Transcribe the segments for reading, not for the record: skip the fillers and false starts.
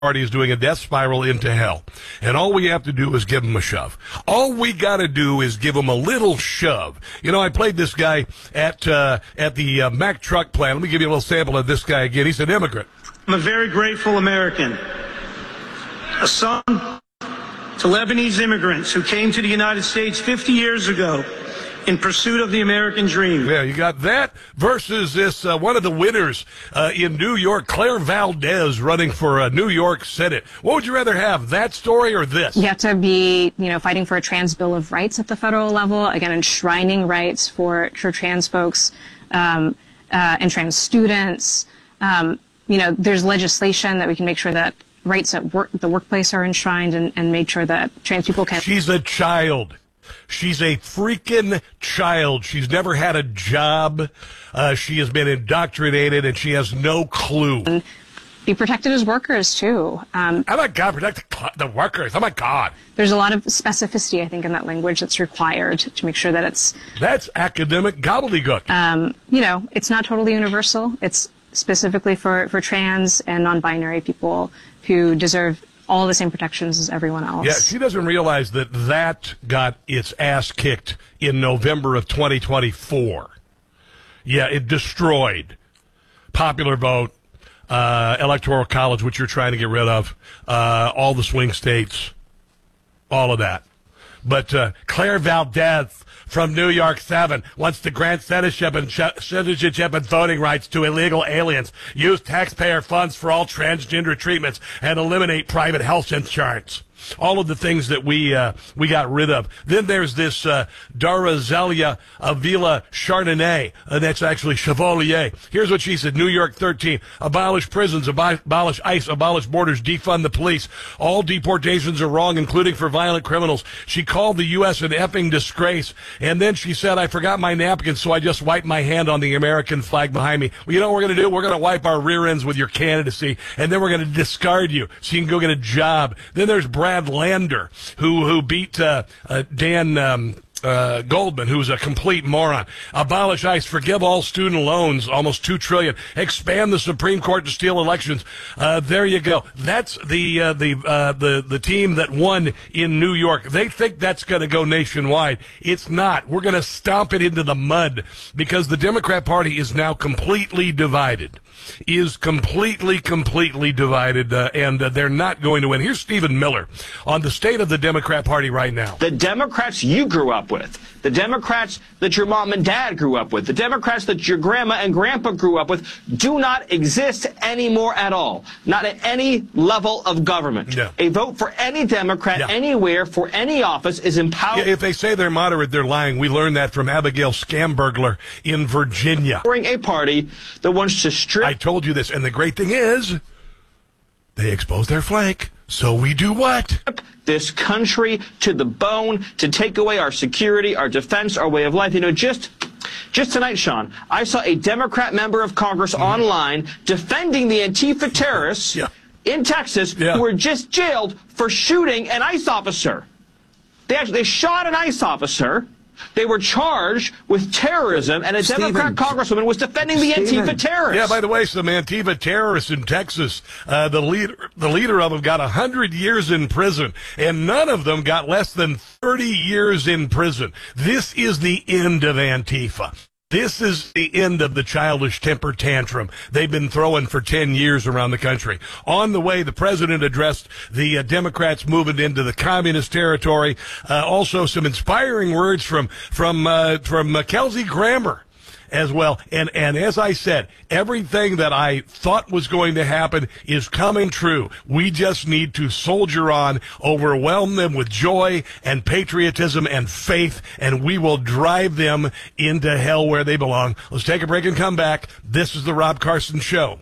Party is doing a death spiral into hell. And all we have to do is give them a shove. All we got to do is give them a little shove. You know, I played this guy at the Mack truck plant. Let me give you a little sample of this guy again. He's an immigrant. I'm a very grateful American, a son to Lebanese immigrants who came to the United States 50 years ago in pursuit of the American dream. Yeah, you got that versus this, one of the winners in New York, Claire Valdez, running for New York Senate. What would you rather have, that story or this? You have to be, fighting for a trans bill of rights at the federal level, again, enshrining rights for trans folks and trans students. There's legislation that we can make sure that rights at the workplace are enshrined and make sure that trans people can. She's a child. She's a freaking child. She's never had a job. She has been indoctrinated, and she has no clue. And be protected as workers, too. Oh, my God, protect the workers. Oh, my God. There's a lot of specificity, I think, in that language that's required to make sure that it's... That's academic gobbledygook. It's not totally universal. It's specifically for trans and non-binary people who deserve all the same protections as everyone else. Yeah, she doesn't realize that got its ass kicked in November of 2024. Yeah, it destroyed popular vote, electoral college, which you're trying to get rid of, all the swing states, all of that. But Claire Valdez from New York 7 wants to grant citizenship and voting rights to illegal aliens, use taxpayer funds for all transgender treatments, and eliminate private health insurance. All of the things that we got rid of. Then there's this Darazelia Avila Chardonnay. That's actually Chevalier. Here's what she said. New York 13. Abolish prisons, abolish ICE, abolish borders, defund the police. All deportations are wrong, including for violent criminals. She called the U.S. an effing disgrace. And then she said, I forgot my napkin, so I just wiped my hand on the American flag behind me. Well, you know what we're going to do? We're going to wipe our rear ends with your candidacy, and then we're going to discard you so you can go get a job. Then there's Brad Lander, who beat Dan Goldman, who's a complete moron. Abolish ICE, forgive all student loans, almost $2 trillion. Expand the Supreme Court to steal elections. There you go. That's the team that won in New York. They think that's going to go nationwide. It's not. We're going to stomp it into the mud because the Democrat Party is now completely divided. Completely divided, and they're not going to win. Here's Stephen Miller on the state of the Democrat Party right now. The Democrats you grew up with, the Democrats that your mom and dad grew up with, the Democrats that your grandma and grandpa grew up with do not exist anymore at all. Not at any level of government. Yeah. A vote for any Democrat anywhere for any office is empowered. Yeah, if they say they're moderate, they're lying. We learned that from Abigail Scambergler in Virginia. A party that wants to strip. I told you this, and the great thing is, they expose their flank. So we do what? This country to the bone, to take away our security, our defense, our way of life. Just tonight, Sean, I saw a Democrat member of Congress online defending the Antifa terrorists in Texas who were just jailed for shooting an ICE officer. They shot an ICE officer. They were charged with terrorism, and a Democrat congresswoman was defending the Antifa terrorists. Yeah, by the way, some Antifa terrorists in Texas, the leader of them got 100 years in prison, and none of them got less than 30 years in prison. This is the end of Antifa. This is the end of the childish temper tantrum they've been throwing for 10 years around the country. On the way, the president addressed the Democrats moving into the communist territory. Also, some inspiring words from Kelsey Grammer as well. And as I said, everything that I thought was going to happen is coming true. We just need to soldier on, overwhelm them with joy and patriotism and faith, and we will drive them into hell where they belong. Let's take a break and come back. This is the Rob Carson Show.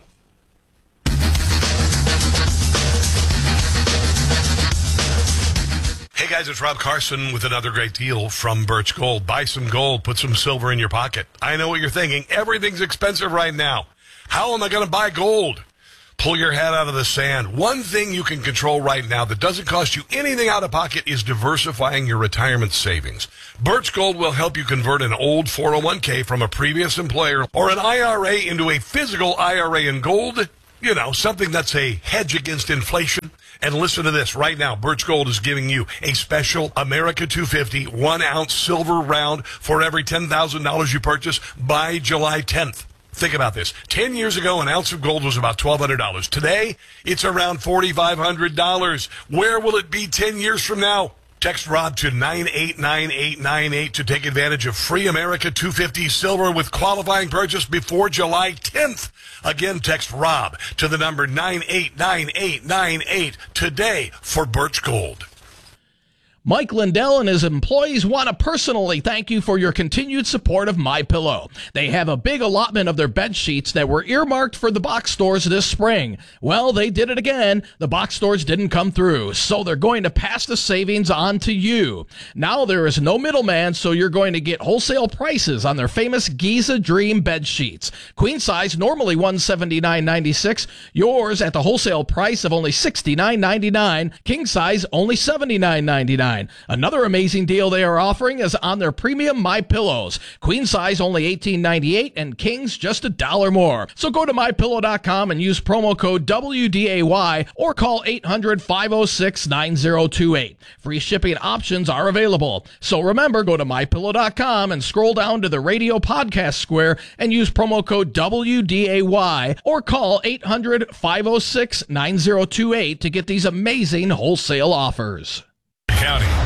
Hey guys, it's Rob Carson with another great deal from Birch Gold. Buy some gold, put some silver in your pocket. I know what you're thinking. Everything's expensive right now. How am I going to buy gold? Pull your head out of the sand. One thing you can control right now that doesn't cost you anything out of pocket is diversifying your retirement savings. Birch Gold will help you convert an old 401k from a previous employer or an IRA into a physical IRA in gold something that's a hedge against inflation. And listen to this. Right now, Birch Gold is giving you a special America 250 1-ounce silver round for every $10,000 you purchase by July 10th. Think about this. 10 years ago, an ounce of gold was about $1,200. Today, it's around $4,500. Where will it be 10 years from now? Text Rob to 989898 to take advantage of free America 250 silver with qualifying purchase before July 10th. Again, text Rob to the number 989898 today for Birch Gold. Mike Lindell and his employees want to personally thank you for your continued support of MyPillow. They have a big allotment of their bed sheets that were earmarked for the box stores this spring. Well, they did it again. The box stores didn't come through, so they're going to pass the savings on to you. Now there is no middleman, so you're going to get wholesale prices on their famous Giza Dream bed sheets. Queen size, normally $179.96. Yours at the wholesale price of only $69.99. King size, only $79.99. Another amazing deal they are offering is on their premium MyPillows. Queen size only $18.98 and kings just $1 more. So go to MyPillow.com and use promo code WDAY or call 800-506-9028. Free shipping options are available. So remember, go to MyPillow.com and scroll down to the radio podcast square and use promo code WDAY or call 800-506-9028 to get these amazing wholesale offers. County.